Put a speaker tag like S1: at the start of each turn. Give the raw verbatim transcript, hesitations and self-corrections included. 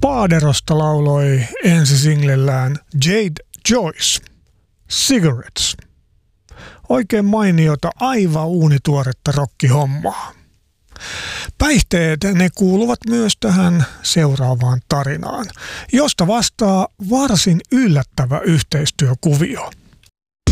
S1: Spaaderosta lauloi ensisinglellään Jade Joyce, Cigarettes. Oikein mainiota, aivan uunituoretta rokkihommaa. Päihteet, ne kuuluvat myös tähän seuraavaan tarinaan, josta vastaa varsin yllättävä yhteistyökuvio.